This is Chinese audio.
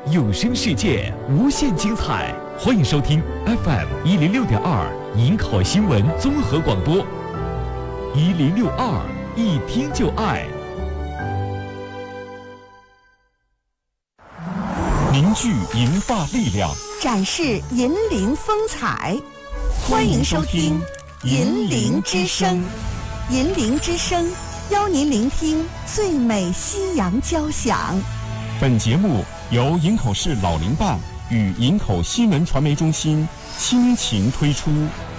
有声世界无限精彩，欢迎收听 FM106.2营口新闻综合广播，1062一听就爱。凝聚银发力量， 展示银铃风采。欢迎收听银铃之声。银铃之声邀您聆听最美西洋交响。 本节目由营口市老龄办与营口新闻传媒中心倾情推出。